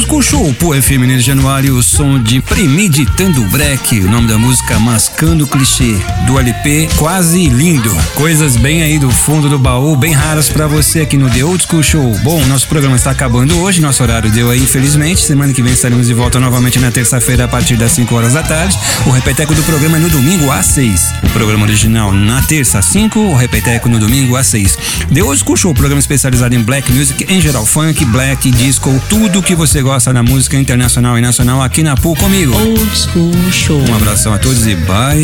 School Show, Pô FM Energia no ar, e o som de Premeditando Break, o nome da música Mascando Clichê, do LP Quase Lindo. Coisas bem aí do fundo do baú, bem raras pra você aqui no The Old School Show. Bom, nosso programa está acabando hoje, nosso horário deu aí, infelizmente. Semana que vem estaremos de volta novamente na terça-feira a partir das 5 horas da tarde. O repeteco do programa é no domingo às 6. O programa original na terça às 5, o repeteco no domingo às 6. The Old School Show, programa especializado em black music, em geral funk, black, disco, tudo que você gosta na música internacional e nacional aqui na PUC comigo. Old School Show. Um abração a todos e bye.